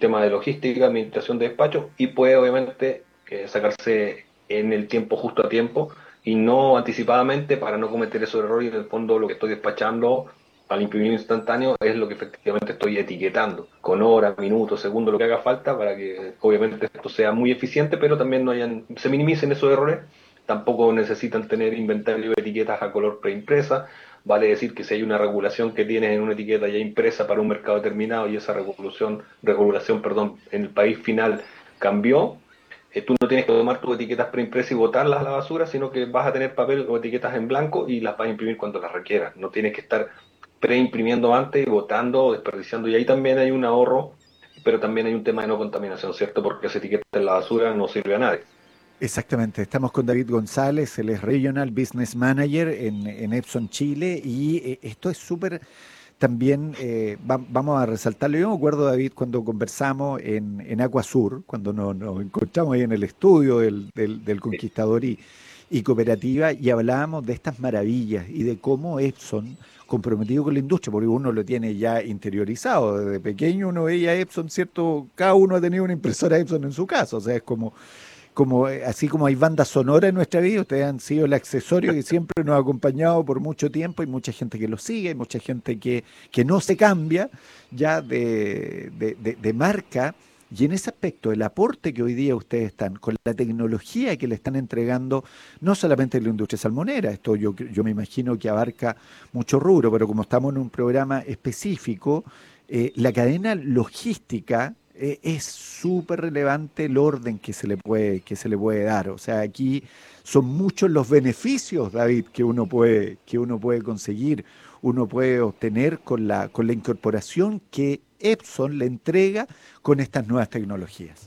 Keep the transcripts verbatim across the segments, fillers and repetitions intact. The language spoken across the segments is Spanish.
sistema de logística, administración de despacho y puede obviamente eh, sacarse en el tiempo justo a tiempo y no anticipadamente para no cometer esos errores y en el fondo lo que estoy despachando al imprimir instantáneo es lo que efectivamente estoy etiquetando, con hora, minutos, segundos, lo que haga falta para que obviamente esto sea muy eficiente, pero también no hayan, se minimicen esos errores. Tampoco necesitan tener inventario de etiquetas a color preimpresa. Vale decir que si hay una regulación que tienes en una etiqueta ya impresa para un mercado determinado y esa regulación, regulación, perdón, en el país final cambió, eh, tú no tienes que tomar tus etiquetas preimpresas y botarlas a la basura, sino que vas a tener papel o etiquetas en blanco y las vas a imprimir cuando las requieras. No tienes que estar preimprimiendo antes, botando o desperdiciando. Y ahí también hay un ahorro, pero también hay un tema de no contaminación, ¿cierto? Porque esa etiqueta en la basura no sirve a nadie. Exactamente, estamos con David González, él es Regional Business Manager en, en Epson Chile y eh, esto es súper también, eh, va- vamos a resaltarlo. Yo me acuerdo, David, cuando conversamos en, en Acuasur, cuando nos, nos encontramos ahí en el estudio del, del- del Conquistador y, y Cooperativa y hablábamos de estas maravillas y de cómo Epson, comprometido con la industria, porque uno lo tiene ya interiorizado, desde pequeño uno veía Epson, ¿cierto? Cada uno ha tenido una impresora Epson en su casa, o sea, es como como, eh, así como hay bandas sonoras en nuestra vida, ustedes han sido el accesorio que siempre nos ha acompañado por mucho tiempo, y mucha gente que lo sigue, hay mucha gente que, que no se cambia ya de, de, de- de marca. Y en ese aspecto, el aporte que hoy día ustedes están, con la tecnología que le están entregando, no solamente en la industria salmonera, esto yo, cre- yo me imagino que abarca mucho rubro, pero como estamos en un programa específico, eh, la cadena logística eh, es súper relevante el orden que se le puede, que se le puede dar. O sea, aquí son muchos los beneficios, David, que uno puede, que uno puede conseguir, uno puede obtener con la, con la incorporación que Epson le entrega con estas nuevas tecnologías.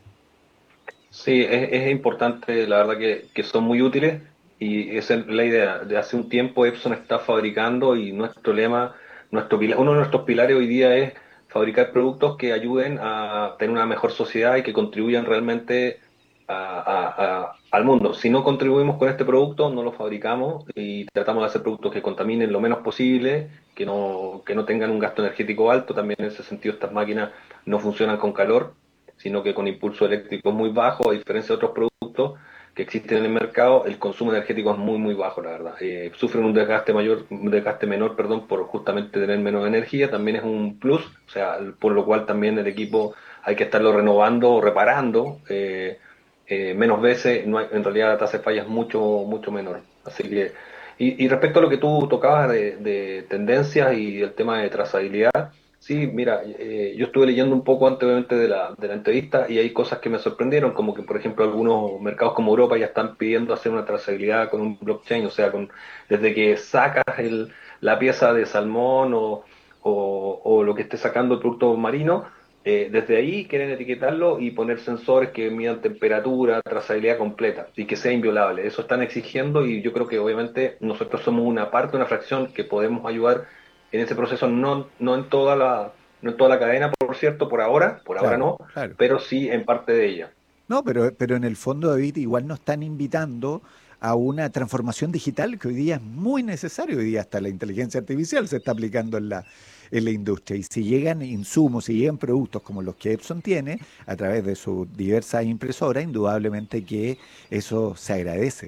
Sí, es, es importante, la verdad que, que son muy útiles y esa es la idea. De hace un tiempo Epson está fabricando y nuestro lema, nuestro pila- uno de nuestros pilares hoy día es fabricar productos que ayuden a tener una mejor sociedad y que contribuyan realmente a- a- a- al mundo. Si no contribuimos con este producto, no lo fabricamos y tratamos de hacer productos que contaminen lo menos posible, que no, que no tengan un gasto energético alto. También en ese sentido estas máquinas no funcionan con calor sino que con impulso eléctrico muy bajo, a diferencia de otros productos que existen en el mercado, el consumo energético es muy, muy bajo, la verdad. Eh, sufren un desgaste mayor, un desgaste menor, perdón, por justamente tener menos energía, también es un plus, o sea, por lo cual también el equipo hay que estarlo renovando o reparando eh, eh, menos veces, no hay, en realidad la tasa de falla es mucho, mucho menor. Así que, y, y respecto a lo que tú tocabas de, de tendencias y el tema de trazabilidad, sí, mira, eh, yo estuve leyendo un poco antes obviamente de la, de la entrevista y hay cosas que me sorprendieron, como que por ejemplo algunos mercados como Europa ya están pidiendo hacer una trazabilidad con un blockchain, o sea, con, desde que sacas el, la pieza de salmón o, o, o lo que esté sacando el producto marino, eh, desde ahí quieren etiquetarlo y poner sensores que midan temperatura, trazabilidad completa y que sea inviolable. Eso están exigiendo y yo creo que obviamente nosotros somos una parte, una fracción que podemos ayudar en ese proceso, no, no en toda la, no en toda la cadena, por cierto, por ahora, por ahora Claro, no, claro. pero sí en parte de ella. No, pero, pero en el fondo, David, igual nos están invitando a una transformación digital que hoy día es muy necesario. Hoy día hasta la inteligencia artificial se está aplicando en la, en la industria. Y si llegan insumos, si llegan productos como los que Epson tiene, a través de sus diversas impresoras, indudablemente que eso se agradece.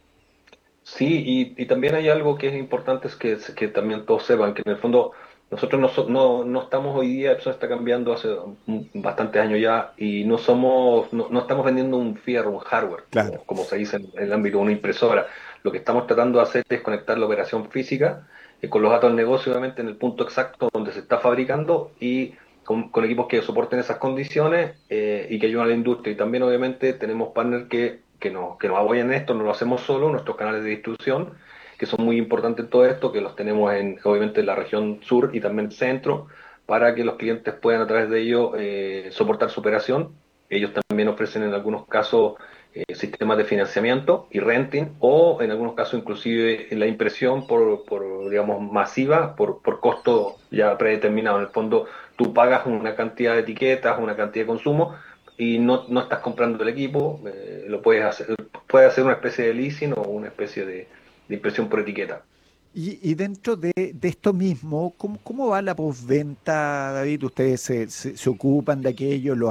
Sí, y, y también hay algo que es importante, es que, que también todos sepan, que en el fondo nosotros no, so- no, no estamos hoy día, eso está cambiando hace un- bastantes años ya, y no somos, no, no estamos vendiendo un fierro, un hardware, Claro. como, como se dice en, en el ámbito de una impresora. Lo que estamos tratando de hacer es conectar la operación física eh, con los datos del negocio, obviamente en el punto exacto donde se está fabricando y con, con equipos que soporten esas condiciones eh, y que ayuden a la industria. Y también obviamente tenemos partners que que nos, que nos apoyan en esto, no lo hacemos solo, nuestros canales de distribución, que son muy importantes en todo esto, que los tenemos en, obviamente, en la región sur y también centro, para que los clientes puedan a través de ello eh, soportar su operación. Ellos también ofrecen en algunos casos eh, sistemas de financiamiento y renting, o en algunos casos inclusive la impresión por, por digamos, masiva, por, por costo ya predeterminado. En el fondo, tú pagas una cantidad de etiquetas, una cantidad de consumo, y no, no estás comprando el equipo, eh, lo puedes hacer, puedes hacer una especie de leasing o una especie de, de impresión por etiqueta. Y, y dentro de, de esto mismo, ¿cómo, cómo va la postventa, David? ¿Ustedes se, se- se ocupan de aquello? ¿Lo